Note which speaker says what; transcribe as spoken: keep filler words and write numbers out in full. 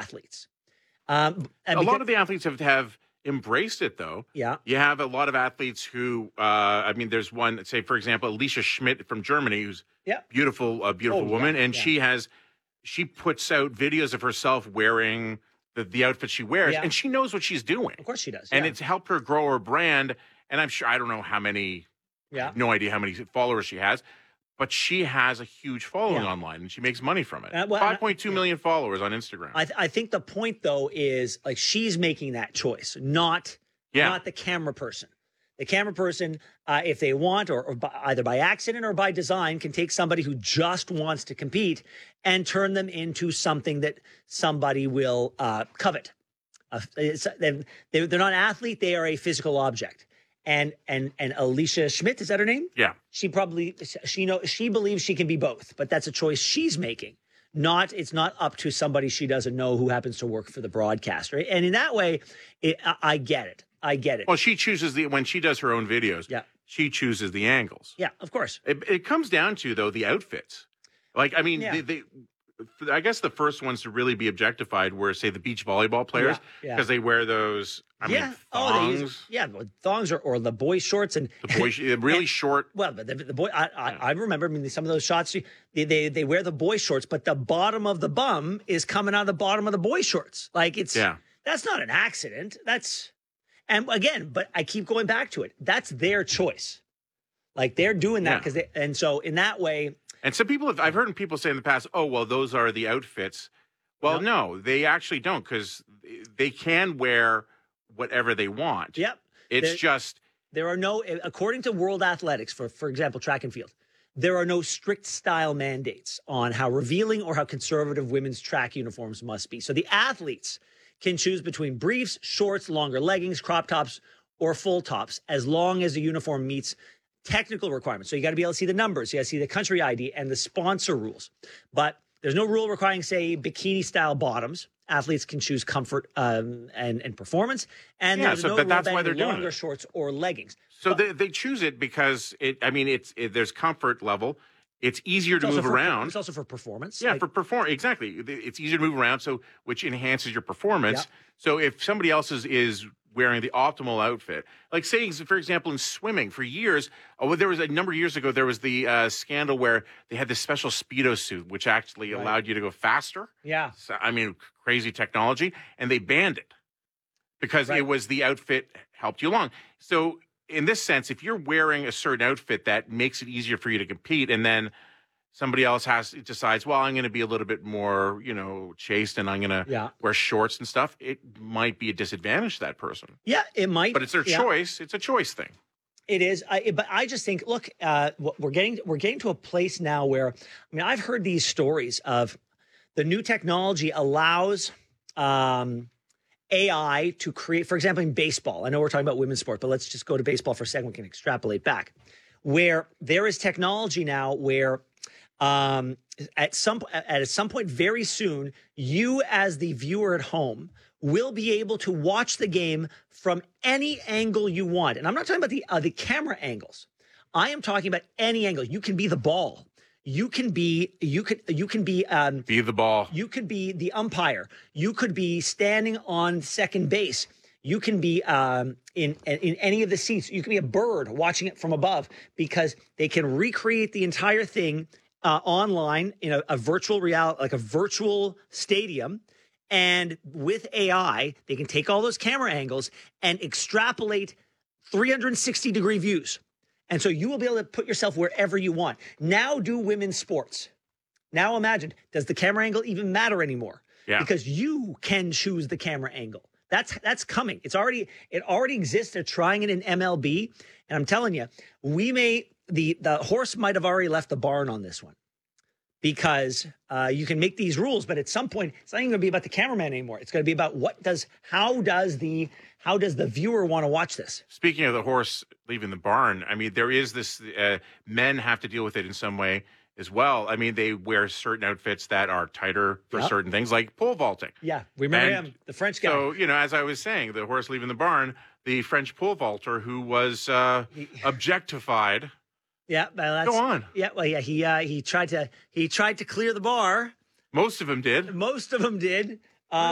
Speaker 1: athletes. Um,
Speaker 2: a
Speaker 1: because,
Speaker 2: lot of the athletes have have embraced it, though.
Speaker 1: Yeah.
Speaker 2: You have a lot of athletes who, uh, I mean, there's one, say, for example, Alicia Schmidt from Germany, who's
Speaker 1: yeah.
Speaker 2: beautiful, a beautiful
Speaker 1: oh,
Speaker 2: woman,
Speaker 1: yeah,
Speaker 2: and
Speaker 1: yeah.
Speaker 2: she has, she puts out videos of herself wearing the, the outfit she wears,
Speaker 1: yeah.
Speaker 2: and she knows what she's doing.
Speaker 1: Of course she does.
Speaker 2: And
Speaker 1: yeah.
Speaker 2: it's helped her grow her brand, and I'm sure, I don't know how many,
Speaker 1: yeah.
Speaker 2: I have no idea how many followers she has, but she has a huge following
Speaker 1: yeah.
Speaker 2: online, and she makes money from it.
Speaker 1: Uh, well,
Speaker 2: five point two yeah. million followers on Instagram.
Speaker 1: I, th- I think the point, though, is like she's making that choice, not yeah. not the camera person. The camera person, uh, if they want, or, or by, either by accident or by design, can take somebody who just wants to compete and turn them into something that somebody will uh, covet. Uh, it's, they're, they're not an athlete; they are a physical object. And and and Alicia Schmidt, is that her name?
Speaker 2: Yeah.
Speaker 1: She probably she know she believes she can be both, but that's a choice she's making. Not it's not up to somebody she doesn't know who happens to work for the broadcaster. And in that way, it, I, I get it. I get it.
Speaker 2: Well, she chooses the when she does her own videos.
Speaker 1: Yeah.
Speaker 2: She chooses the angles.
Speaker 1: Yeah, of course.
Speaker 2: It, it comes down to though the outfits. Like I mean,
Speaker 1: yeah.
Speaker 2: they, they I guess the first ones to really be objectified were, say, the beach volleyball players, because yeah, yeah. they wear those, I
Speaker 1: yeah.
Speaker 2: mean, thongs.
Speaker 1: Oh, use, yeah, thongs or, or the boy shorts. And
Speaker 2: the boy, really and, short.
Speaker 1: Well, the, the boy, I, I, yeah. I remember, I mean, some of those shots, they, they they wear the boy shorts, but the bottom of the bum is coming out of the bottom of the boy shorts. Like, it's, yeah. that's not an accident. That's, and again, but I keep going back to it. That's their choice. Like, they're doing that because yeah. they, and so in that way,
Speaker 2: and some people have, I've heard people say in the past, oh, well, those are the outfits. Well, yep. no, they actually don't, because they can wear whatever they want.
Speaker 1: Yep.
Speaker 2: It's
Speaker 1: there,
Speaker 2: just.
Speaker 1: There are no, according to World Athletics, for, for example, track and field, there are no strict style mandates on how revealing or how conservative women's track uniforms must be. So the athletes can choose between briefs, shorts, longer leggings, crop tops, or full tops, as long as the uniform meets technical requirements. So you got to be able to see the numbers. You got to see the country I D and the sponsor rules. But there's no rule requiring, say, bikini-style bottoms. Athletes can choose comfort um, and, and performance. And
Speaker 2: yeah,
Speaker 1: there's
Speaker 2: so
Speaker 1: no
Speaker 2: that,
Speaker 1: rule
Speaker 2: that's why
Speaker 1: banning
Speaker 2: they're doing
Speaker 1: longer
Speaker 2: it.
Speaker 1: shorts or leggings.
Speaker 2: So
Speaker 1: but,
Speaker 2: they, they choose it because, it. I mean, it's it, there's comfort level. It's easier to move
Speaker 1: for,
Speaker 2: around.
Speaker 1: It's also for performance.
Speaker 2: Yeah,
Speaker 1: like,
Speaker 2: for perform exactly. It's easier to move around, so which enhances your performance.
Speaker 1: Yeah.
Speaker 2: So if somebody else is is wearing the optimal outfit, like say, for example, in swimming, for years, oh, there was a number of years ago, there was the uh, scandal where they had this special Speedo suit, which actually
Speaker 1: right.
Speaker 2: allowed you to go faster.
Speaker 1: Yeah,
Speaker 2: so, I mean, crazy technology, and they banned it because right. it was the outfit helped you along. So in this sense, if you're wearing a certain outfit that makes it easier for you to compete, and then somebody else has decides, well, I'm going to be a little bit more, you know, chaste, and I'm going to
Speaker 1: yeah.
Speaker 2: wear shorts and stuff. It might be a disadvantage to that person.
Speaker 1: Yeah, it might.
Speaker 2: But it's their
Speaker 1: yeah.
Speaker 2: choice. It's a choice thing.
Speaker 1: It is. I, but I just think, look, uh, we're getting we're getting to a place now where, I mean, I've heard these stories of the new technology allows um, A I to create, for example, in baseball. I know we're talking about women's sport, but let's just go to baseball for a second. We can extrapolate back, where there is technology now where Um, at some at some point very soon, you as the viewer at home will be able to watch the game from any angle you want. And I'm not talking about the uh, the camera angles. I am talking about any angle. You can be the ball. You can be you could you can be um,
Speaker 2: be the ball.
Speaker 1: You could be the umpire. You could be standing on second base. You can be um, in in any of the seats. You can be a bird watching it from above, because they can recreate the entire thing Uh, online in a, a virtual reality, like a virtual stadium. And with A I, they can take all those camera angles and extrapolate three hundred sixty degree views. And so you will be able to put yourself wherever you want. Now do women's sports. Now imagine, does the camera angle even matter anymore?
Speaker 2: Yeah.
Speaker 1: Because you can choose the camera angle. That's that's coming. It's already it already exists. They're trying it in M L B. And I'm telling you, we may the the horse might have already left the barn on this one, because uh, you can make these rules, but at some point it's not even going to be about the cameraman anymore. It's going to be about what does how does the how does the viewer want to watch this?
Speaker 2: Speaking of the horse leaving the barn, I mean, there is this. Uh, men have to deal with it in some way as well. I mean, they wear certain outfits that are tighter for
Speaker 1: yep.
Speaker 2: certain things, like pole vaulting.
Speaker 1: Yeah, remember
Speaker 2: and
Speaker 1: him, the French guy.
Speaker 2: So, you know, as I was saying, the horse leaving the barn, the French pole vaulter who was uh, objectified.
Speaker 1: Yeah, well, that's,
Speaker 2: go on.
Speaker 1: Yeah, well, yeah, he uh, he tried to he tried to clear the bar.
Speaker 2: Most of them did.
Speaker 1: Most of them did.